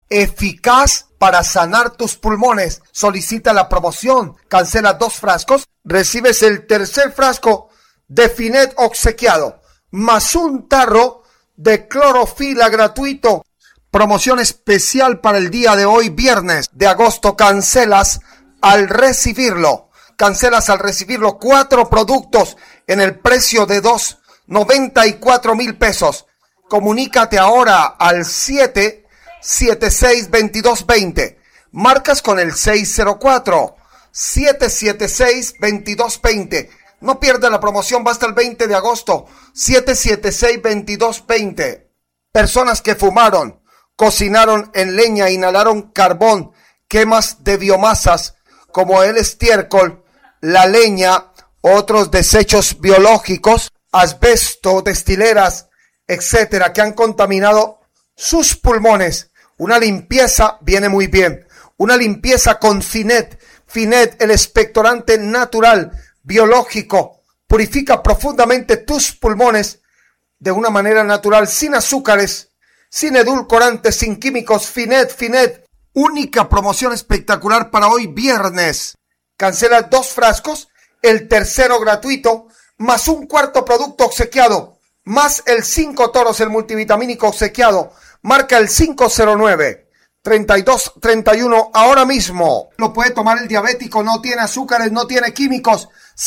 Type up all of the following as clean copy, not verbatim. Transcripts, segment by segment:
eficaz para sanar tus pulmones. Solicita la promoción, cancela 2 frascos, recibes el tercer frasco de Finet obsequiado, más un tarro de clorofila gratuito. Promoción especial para el día de hoy, viernes de agosto. Cancelas al recibirlo. 4 productos en el precio de 94,000 pesos. Comunícate ahora al 776-2220. Marcas con el 604-776-2220. No pierdas la promoción, va hasta el 20 de agosto. 776-2220. Personas que fumaron, cocinaron en leña, inhalaron carbón, quemas de biomasas como el estiércol, la leña, otros desechos biológicos, asbesto, destileras, etcétera, que han contaminado sus pulmones. Una limpieza viene muy bien. Una limpieza con Finet. Finet, el expectorante natural, biológico, purifica profundamente tus pulmones de una manera natural, sin azúcares, sin edulcorantes, sin químicos. Finet. Única promoción espectacular para hoy viernes. Cancela 2 frascos, el tercero gratuito, más un cuarto producto obsequiado, más el 5 toros, el multivitamínico obsequiado. Marca el 509-3231 ahora mismo. Lo puede tomar el diabético, no tiene azúcares, no tiene químicos.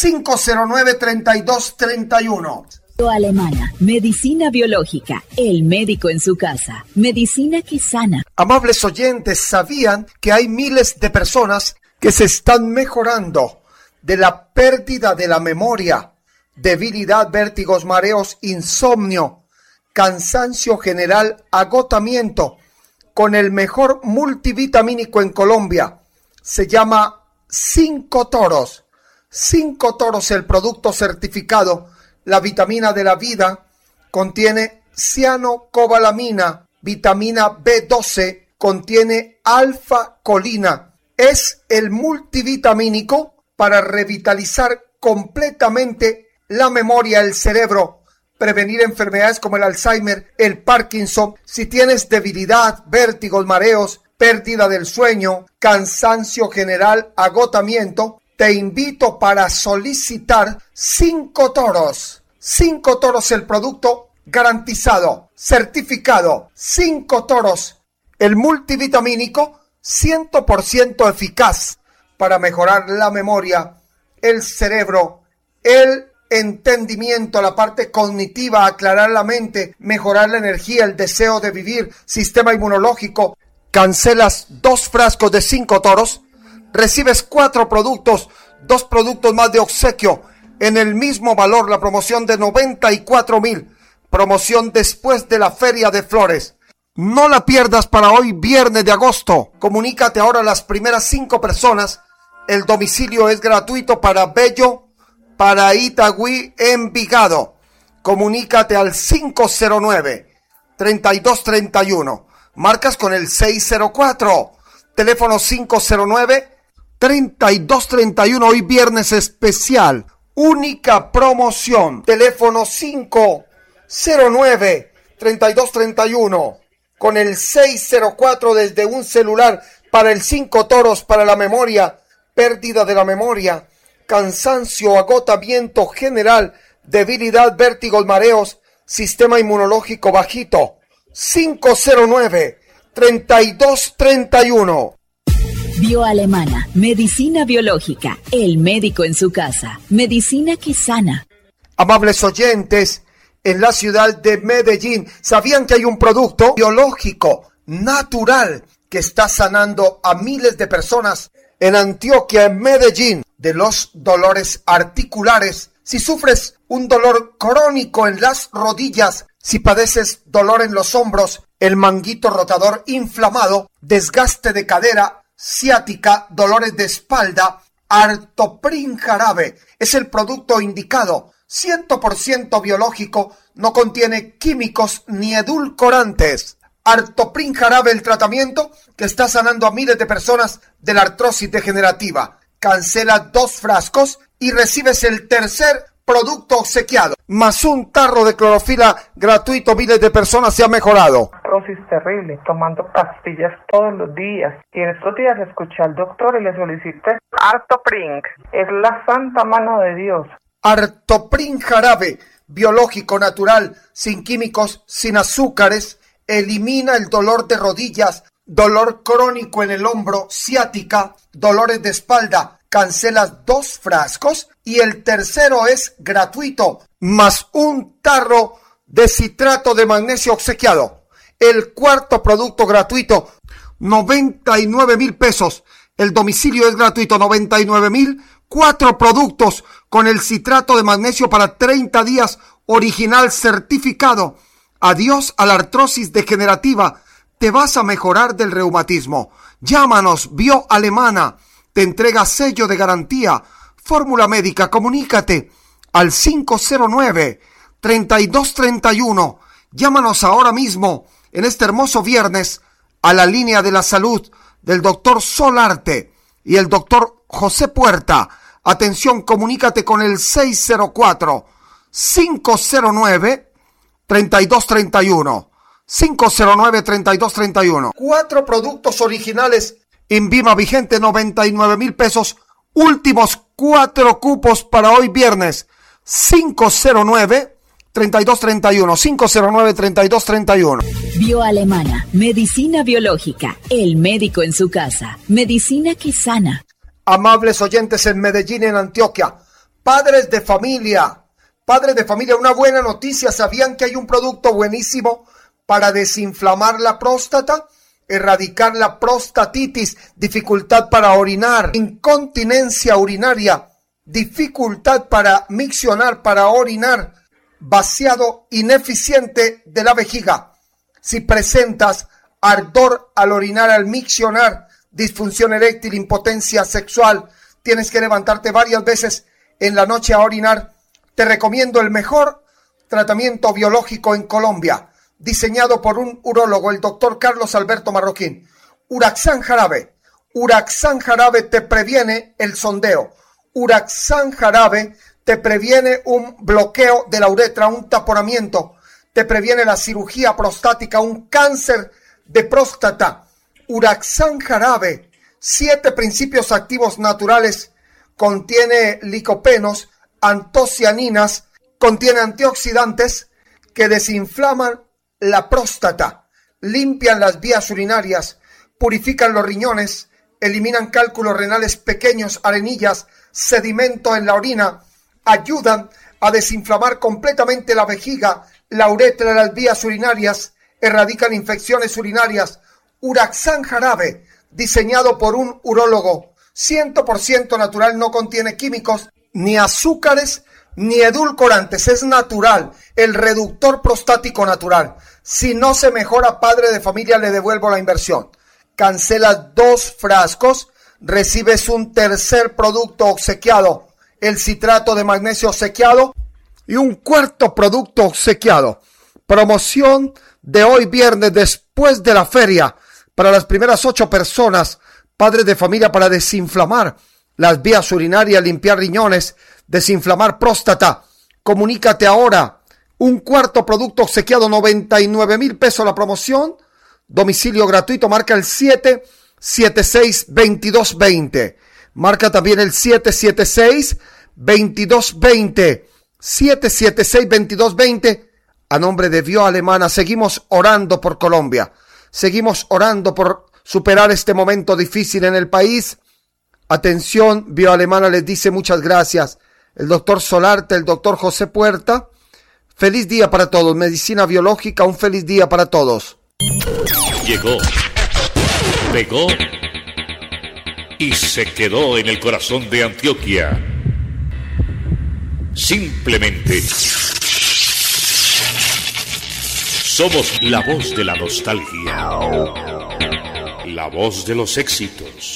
509-3231. Alemana, medicina biológica, el médico en su casa, medicina que sana. Amables oyentes, ¿sabían que hay miles de personas que se están mejorando de la pérdida de la memoria, debilidad, vértigos, mareos, insomnio, cansancio general, agotamiento, con el mejor multivitamínico en Colombia? Se llama 5 toros. 5 toros, el producto certificado. La vitamina de la vida contiene cianocobalamina, vitamina B12, contiene alfa-colina. Es el multivitamínico para revitalizar completamente la memoria, el cerebro, prevenir enfermedades como el Alzheimer, el Parkinson. Si tienes debilidad, vértigos, mareos, pérdida del sueño, cansancio general, agotamiento, te invito para solicitar 5 toros. 5 toros, el producto garantizado, certificado. 5 toros, el multivitamínico 100% eficaz para mejorar la memoria, el cerebro, el entendimiento, la parte cognitiva, aclarar la mente, mejorar la energía, el deseo de vivir, sistema inmunológico. Cancelas 2 frascos de 5 toros, recibes 4 productos, 2 productos más de obsequio en el mismo valor. La promoción de 94,000, promoción después de la Feria de Flores. No la pierdas para hoy viernes de agosto. Comunícate ahora a las primeras 5 personas. El domicilio es gratuito para Bello, para Itagüí, Envigado. Comunícate al 509-3231. Marcas con el 604. Teléfono 509-3231. Hoy viernes especial. Única promoción. Teléfono 509-3231. Con el 604 desde un celular para el 5 toros, para la memoria, pérdida de la memoria, cansancio, agotamiento general, debilidad, vértigos, mareos, sistema inmunológico bajito. 509-3231. Bioalemana, medicina biológica, el médico en su casa, medicina que sana. Amables oyentes, en la ciudad de Medellín, ¿sabían que hay un producto biológico, natural, que está sanando a miles de personas? En Antioquia, en Medellín, de los dolores articulares. Si sufres un dolor crónico en las rodillas, si padeces dolor en los hombros, el manguito rotador inflamado, desgaste de cadera, ciática, dolores de espalda, Artoprin Jarabe es el producto indicado. 100% biológico, no contiene químicos ni edulcorantes. Artoprin Jarabe, el tratamiento que está sanando a miles de personas de la artrosis degenerativa. Cancela 2 frascos y recibes el tercer producto obsequiado, más un tarro de clorofila gratuito, miles de personas se han mejorado. Artrosis terrible, tomando pastillas todos los días. Y en estos días escuché al doctor y le solicité Artoprin. Es la santa mano de Dios. Artoprin jarabe, biológico, natural, sin químicos, sin azúcares, elimina el dolor de rodillas, dolor crónico en el hombro, ciática, dolores de espalda. Cancelas 2 frascos y el tercero es gratuito, más un tarro de citrato de magnesio obsequiado. El cuarto producto gratuito, 99,000 pesos. El domicilio es gratuito, 99,000. 4 productos con el citrato de magnesio para 30 días, original certificado. Adiós a la artrosis degenerativa. Te vas a mejorar del reumatismo. Llámanos, Bio Alemana. Te entrega sello de garantía. Fórmula médica, comunícate al 509-3231. Llámanos ahora mismo, en este hermoso viernes, a la línea de la salud del doctor Solarte y el doctor José Puerta. Atención, comunícate con el 604-509-3231. 509-3231. 4 productos originales Invima vigente, 99,000 pesos. Últimos 4 cupos para hoy viernes. 509-3231. 509-3231. Bioalemana, medicina biológica. El médico en su casa. Medicina que sana. Amables oyentes en Medellín, en Antioquia. Padres de familia, una buena noticia. ¿Sabían que hay un producto buenísimo para desinflamar la próstata? Erradicar la prostatitis, dificultad para orinar, incontinencia urinaria, dificultad para miccionar, para orinar, vaciado ineficiente de la vejiga. Si presentas ardor al orinar, al miccionar, disfunción eréctil, impotencia sexual, tienes que levantarte varias veces en la noche a orinar, te recomiendo el mejor tratamiento biológico en Colombia, diseñado por un urólogo, el doctor Carlos Alberto Marroquín. Uraxan jarabe. Uraxan jarabe te previene el sondeo. Uraxan jarabe te previene un bloqueo de la uretra, un taponamiento. Te previene la cirugía prostática, un cáncer de próstata. Uraxan jarabe, 7 principios activos naturales. Contiene licopenos, antocianinas, contiene antioxidantes que desinflaman la próstata, limpian las vías urinarias, purifican los riñones, eliminan cálculos renales pequeños, arenillas, sedimento en la orina, ayudan a desinflamar completamente la vejiga, la uretra, las vías urinarias, erradican infecciones urinarias. Uraxan jarabe, diseñado por un urólogo, 100% natural, no contiene químicos, ni azúcares, ni edulcorantes, es natural, el reductor prostático natural. Si no se mejora, padre de familia, le devuelvo la inversión. Cancelas 2 frascos, recibes un tercer producto obsequiado, el citrato de magnesio obsequiado, y un cuarto producto obsequiado. Promoción de hoy viernes, después de la feria, para las primeras 8 personas, padres de familia, para desinflamar las vías urinarias, limpiar riñones, desinflamar próstata. Comunícate ahora. Un cuarto producto obsequiado, 99,000 pesos la promoción. Domicilio gratuito, marca el 776-2220. Marca también el 776-2220. 776-2220. A nombre de Bio Alemana, seguimos orando por Colombia. Seguimos orando por superar este momento difícil en el país. Atención, Bio Alemana les dice muchas gracias. El doctor Solarte, el doctor José Puerta. Feliz día para todos. Medicina biológica, un feliz día para todos. Llegó, pegó y se quedó en el corazón de Antioquia. Simplemente somos la voz de la nostalgia, la voz de los éxitos.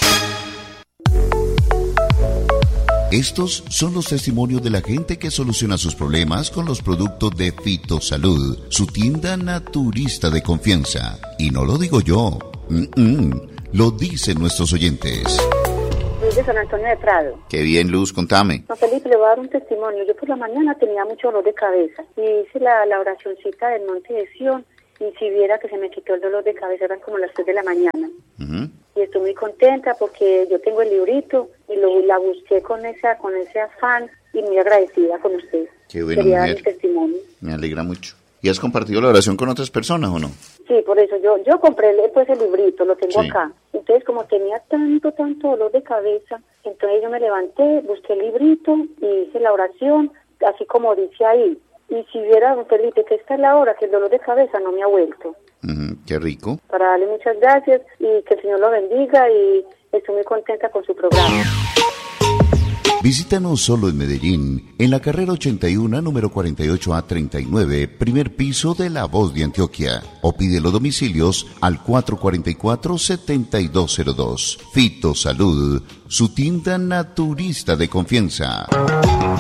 Estos son los testimonios de la gente que soluciona sus problemas con los productos de Fitosalud, su tienda naturista de confianza. Y no lo digo yo, lo dicen nuestros oyentes. Luz de San Antonio de Prado. Qué bien, Luz, contame. Don Felipe, le voy a dar un testimonio. Yo por la mañana tenía mucho dolor de cabeza y hice la oracioncita del Monte de Sión y si viera que se me quitó el dolor de cabeza, eran como las 3 de la mañana. Y estoy muy contenta porque yo tengo el librito y la busqué con ese afán y muy agradecida con usted. Qué bueno, quería dar mi testimonio. Me alegra mucho. ¿Y has compartido la oración con otras personas o no? Sí, por eso yo compré pues el librito, lo tengo acá. Entonces, como tenía tanto dolor de cabeza, entonces yo me levanté, busqué el librito y hice la oración, así como dice ahí. Y si viera, don Felipe, que esta es la hora que el dolor de cabeza no me ha vuelto. Qué rico. Para darle muchas gracias y que el Señor lo bendiga y estoy muy contenta con su programa. Visítanos solo en Medellín, en la carrera 81, número 48A39, primer piso de La Voz de Antioquia. O pide los domicilios al 444-7202. Fito Salud, su tienda naturista de confianza.